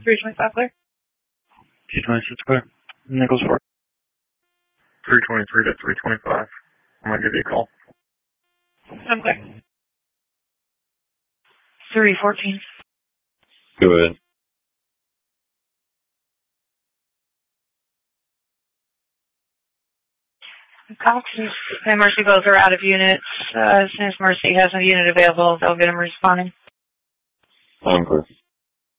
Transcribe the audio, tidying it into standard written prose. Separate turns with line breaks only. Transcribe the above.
325 clear.
226 clear. Nichols 4. 323 to 325. I'm going to give you a call.
I'm clear. 314.
Go ahead.
Cox and Mercy both are out of units. As soon as Mercy has a unit available, they'll get them responding.
I'm clear.